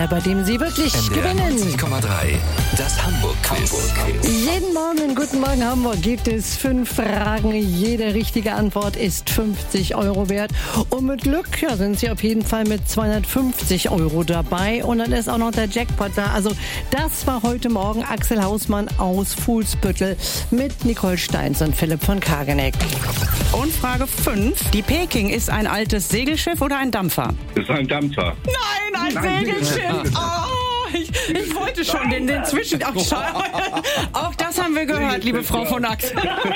bei dem Sie wirklich NDR gewinnen. 90,3. Das Hamburg-Quiz. Jeden Morgen in Guten Morgen Hamburg gibt es 5 Fragen. Jede richtige Antwort ist 50 € wert. Und mit Glück sind Sie auf jeden Fall mit 250 € dabei. Und dann ist auch noch der Jackpot da. Also das war heute Morgen Axel Hausmann aus Fuhlsbüttel mit Nicole Steins und Philipp von Kageneck. Und Frage 5. Die Peking ist ein altes Segelschiff oder ein Dampfer? Das ist ein Dampfer. Nein, ein Segelschiff. Oh, ich wollte schon den Zwischen... Ach, auch das haben wir gehört, liebe Frau von Axel.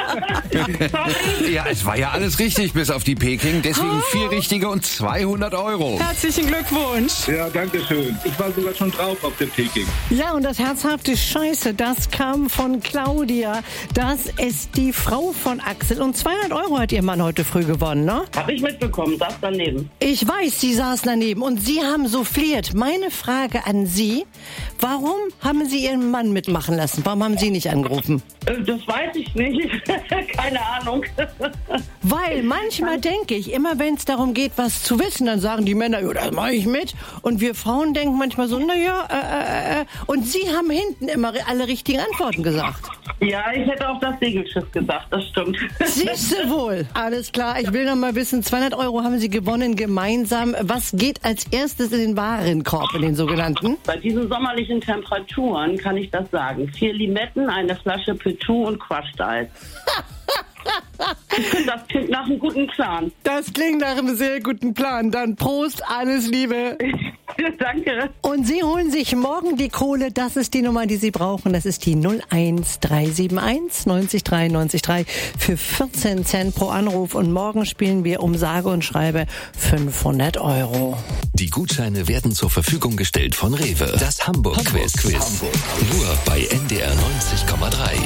Ja, es war ja alles richtig, bis auf die Peking. Deswegen 4 richtige und 200 €. Herzlichen Glückwunsch. Ja, danke schön. Ich war sogar schon drauf auf der Peking. Ja, und das herzhafte Scheiße, das kam von Claudia. Das ist die Frau von Axel. Und 200 € hat ihr Mann heute früh gewonnen, ne? Hab ich mitbekommen, saß daneben. Ich weiß, Sie saßen daneben und Sie haben souffliert. Meine Frage an Sie, warum haben Sie Ihren Mann mitmachen lassen? Warum haben Sie nicht angerufen? Das weiß ich nicht. Keine Ahnung. Weil manchmal denke ich, immer wenn es darum geht, was zu wissen, dann sagen die Männer, ja, das mache ich mit. Und wir Frauen denken manchmal so, Und Sie haben hinten immer alle richtigen Antworten gesagt. Ja, ich hätte auch das Segelschiff gesagt, das stimmt. Siehst du wohl. Alles klar, ich will noch mal wissen, 200 € haben Sie gewonnen gemeinsam. Was geht als erstes in den Warenkorb, in den sogenannten? Bei diesen sommerlichen Temperaturen kann ich das sagen. 4 Limetten, eine Flasche Petou und Crushed Eis. Ich finde, das klingt nach einem guten Plan. Das klingt nach einem sehr guten Plan. Dann Prost, alles Liebe. Danke. Und Sie holen sich morgen die Kohle. Das ist die Nummer, die Sie brauchen. Das ist die 01371 90 3 90 3 für 14 Cent pro Anruf. Und morgen spielen wir um sage und schreibe 500 €. Die Gutscheine werden zur Verfügung gestellt von Rewe. Das Hamburg-Quiz. Nur bei NDR 90,3.